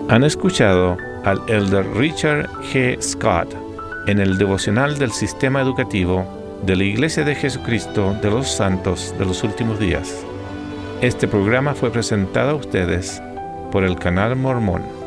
Han escuchado al Elder Richard G. Scott en el devocional del Sistema Educativo de la Iglesia de Jesucristo de los Santos de los Últimos Días. Este programa fue presentado a ustedes por el Canal Mormón.